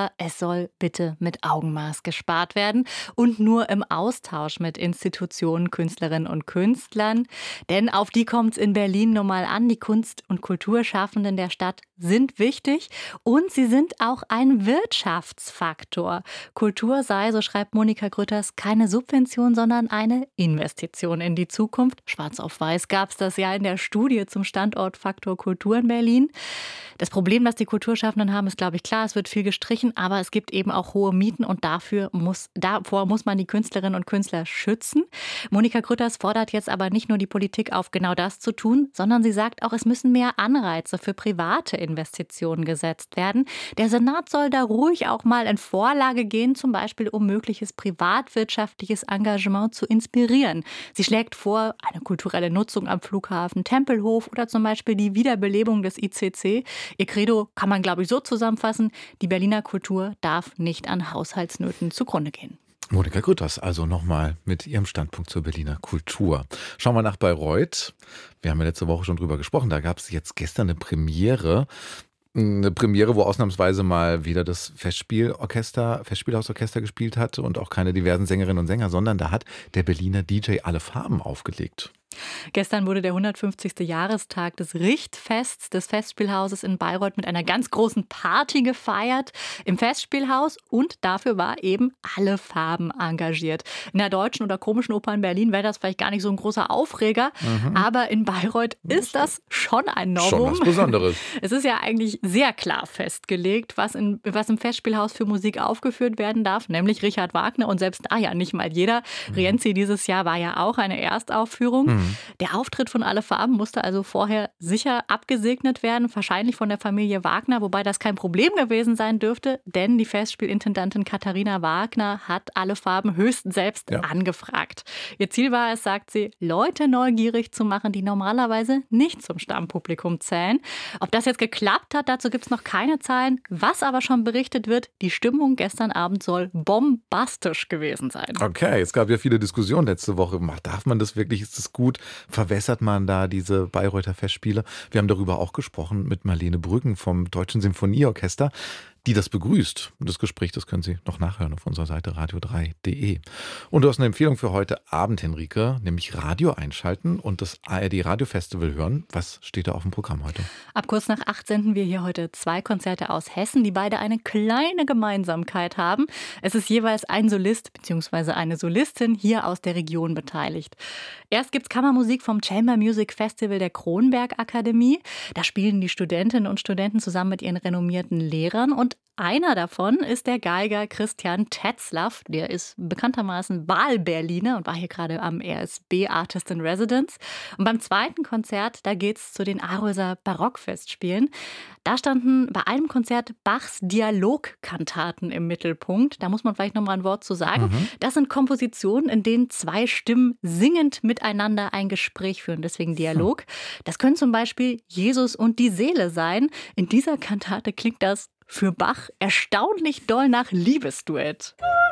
aber es soll bitte mit Augenmaß gespart werden und nur im Austausch mit Institutionen, Künstlerinnen und Künstlern. Denn auf die kommt es in Berlin nun mal an. Die Kunst- und Kulturschaffenden der Stadt sind wichtig und sie sind auch ein Wirtschaftsfaktor. Kultur sei, so schreibt Monika Grütters, keine Subvention, sondern eine Investition in die Zukunft. Schwarz auf weiß gab es das ja in der Studie zum Standortfaktor Kultur in Berlin. Das Problem, das die Kulturschaffenden haben, ist, glaube ich, klar, es wird viel gestrichen, aber es gibt eben auch hohe Mieten und davor muss man die Künstlerinnen und Künstler schützen. Monika Grütters fordert jetzt aber nicht nur die Politik auf, genau das zu tun, sondern sie sagt auch, es müssen mehr Anreize für private Investitionen gesetzt werden. Der Senat soll da ruhig auch mal in Vorlage gehen, zum Beispiel um mögliches privatwirtschaftliches Engagement zu inspirieren. Sie schlägt vor, eine kulturelle Nutzung am Flughafen Tempelhof oder zum Beispiel die Wiederbelebung des ICC. Ihr Credo kann man, glaube ich, so zusammenfassen: Die Berliner Kultur darf nicht an Haushaltsnöten zugrunde gehen. Monika Grütters also nochmal mit ihrem Standpunkt zur Berliner Kultur. Schauen wir nach Bayreuth. Wir haben ja letzte Woche schon drüber gesprochen. Da gab es jetzt gestern eine Premiere. Eine Premiere, wo ausnahmsweise mal wieder das Festspielhausorchester gespielt hat und auch keine diversen Sängerinnen und Sänger, sondern da hat der Berliner DJ Alle Farben aufgelegt. Gestern wurde der 150. Jahrestag des Richtfests des Festspielhauses in Bayreuth mit einer ganz großen Party gefeiert im Festspielhaus und dafür war eben Alle Farben engagiert. In der Deutschen oder Komischen Oper in Berlin wäre das vielleicht gar nicht so ein großer Aufreger, aber in Bayreuth ist das schon ein Novum. Schon was Besonderes. Es ist ja eigentlich sehr klar festgelegt, was im Festspielhaus für Musik aufgeführt werden darf, nämlich Richard Wagner und selbst da ja nicht mal jeder. Rienzi dieses Jahr war ja auch eine Erstaufführung. Der Auftritt von Alle Farben musste also vorher sicher abgesegnet werden, wahrscheinlich von der Familie Wagner, wobei das kein Problem gewesen sein dürfte, denn die Festspielintendantin Katharina Wagner hat Alle Farben höchstens selbst angefragt. Ihr Ziel war es, sagt sie, Leute neugierig zu machen, die normalerweise nicht zum Stammpublikum zählen. Ob das jetzt geklappt hat, dazu gibt es noch keine Zahlen. Was aber schon berichtet wird, die Stimmung gestern Abend soll bombastisch gewesen sein. Okay, es gab ja viele Diskussionen letzte Woche. Darf man das wirklich? Ist das gut? Verwässert man da diese Bayreuther Festspiele? Wir haben darüber auch gesprochen mit Marlene Brüggen vom Deutschen Sinfonieorchester, die das begrüßt. Und das Gespräch, das können Sie noch nachhören auf unserer Seite radio3.de. Und du hast eine Empfehlung für heute Abend, Henrike, nämlich Radio einschalten und das ARD Radio Festival hören. Was steht da auf dem Programm heute? Ab kurz nach 8 senden wir hier heute 2 Konzerte aus Hessen, die beide eine kleine Gemeinsamkeit haben. Es ist jeweils ein Solist bzw. eine Solistin hier aus der Region beteiligt. Erst gibt es Kammermusik vom Chamber Music Festival der Kronberg Akademie. Da spielen die Studentinnen und Studenten zusammen mit ihren renommierten Lehrern und einer davon ist der Geiger Christian Tetzlaff. Der ist bekanntermaßen Wahlberliner und war hier gerade am RSB Artist in Residence. Und beim zweiten Konzert, da geht's zu den Arolser Barockfestspielen. Da standen bei einem Konzert Bachs Dialogkantaten im Mittelpunkt. Da muss man vielleicht noch mal ein Wort zu sagen. Das sind Kompositionen, in denen 2 Stimmen singend miteinander ein Gespräch führen. Deswegen Dialog. Das können zum Beispiel Jesus und die Seele sein. In dieser Kantate klingt das für Bach erstaunlich doll nach Liebesduett.